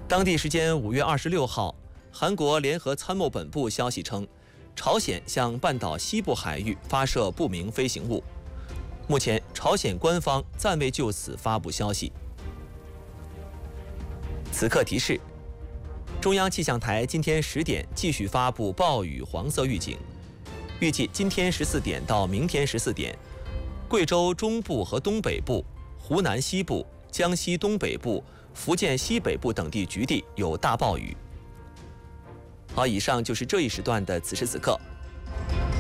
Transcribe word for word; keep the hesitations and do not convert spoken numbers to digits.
当地时间五月二十六号，韩国联合参谋本部消息称，朝鲜向半岛西部海域发射不明飞行物。目前，朝鲜官方暂未就此发布消息。此刻提示：中央气象台今天十点继续发布暴雨黄色预警，预计今天十四点到明天十四点，贵州中部和东北部、湖南西部、江西东北部、福建西北部等地局地有大暴雨。好，以上就是这一时段的此时此刻。